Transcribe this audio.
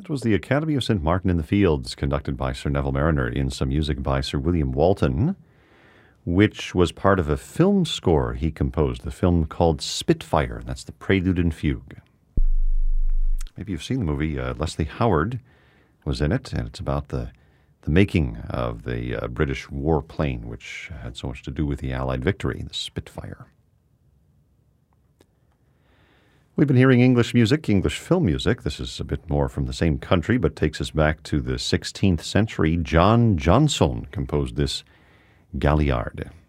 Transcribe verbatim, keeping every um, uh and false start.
It was the Academy of Saint Martin in the Fields, conducted by Sir Neville Mariner, in some music by Sir William Walton, which was part of a film score he composed, the film called Spitfire. That's the Prelude and Fugue. Maybe you've seen the movie. Uh, Leslie Howard was in it, and it's about the the making of the uh, British warplane, which had so much to do with the Allied victory, the Spitfire. We've been hearing English music, English film music. This is a bit more from the same country, but takes us back to the sixteenth century. John Johnson composed this Galliard.